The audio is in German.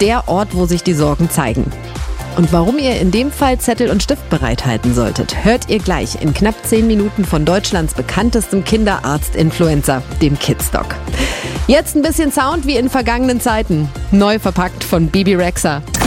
der Ort, wo sich die Sorgen zeigen. Und warum ihr in dem Fall Zettel und Stift bereithalten solltet, hört ihr gleich in knapp 10 Minuten von Deutschlands bekanntestem Kinderarzt-Influencer, dem Kidsdoc. Jetzt ein bisschen Sound wie in vergangenen Zeiten. Neu verpackt von Bibi Rexha.